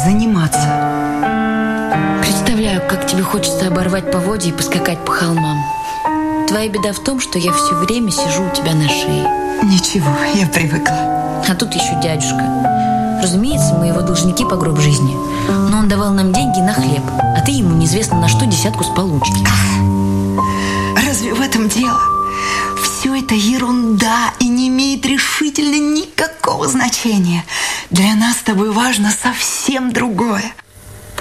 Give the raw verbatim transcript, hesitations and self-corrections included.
заниматься. Представляю, как тебе хочется оборвать поводья и поскакать по холмам. Твоя беда в том, что я все время сижу у тебя на шее. Ничего, я привыкла. А тут еще дядюшка. Разумеется, мы его должники по гроб жизни. Но он давал нам деньги на хлеб, а ты ему неизвестно на что десятку с получки. Разве в этом дело? Все это ерунда и не имеет решительно никакого значения. Для нас с тобой важно совсем другое.